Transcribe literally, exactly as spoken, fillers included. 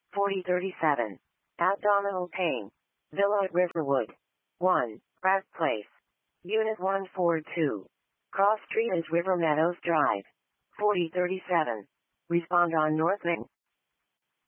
forty thirty-seven. Abdominal pain. Villa at Riverwood. one. Pratt Place. Unit one forty-two. Cross Street is River Meadows Drive. forty thirty-seven. Respond on North Main.